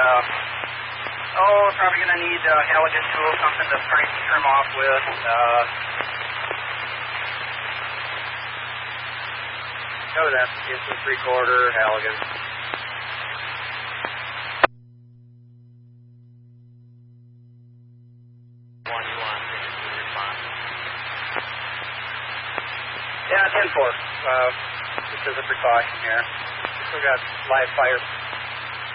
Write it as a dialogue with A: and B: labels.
A: Probably going to need a Halligan tool, something to trim off with. Go to that, get some 3/4 Halligan. One you want to response. Yeah, 10-4. Just as a precaution here. Still got live fire